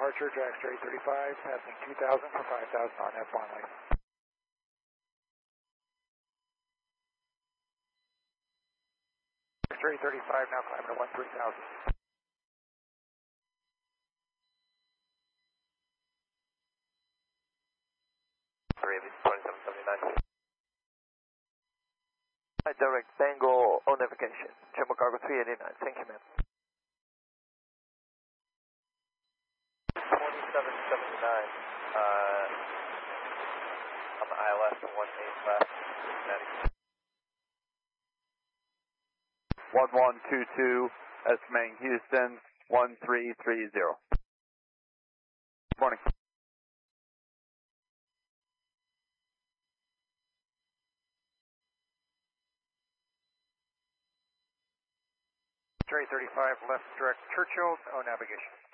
departure, drag straight 35, passing 2000 for 5000 on F1 lane. Straight 35, now climbing to 13,000. Raven 2779. Direct Tango on navigation. Jumbo Cargo 389. Thank you, ma'am. 2779. On the ILS 18 left. 1122, estimating Houston 1330. Morning. Straight 35, left direct Churchill, no navigation.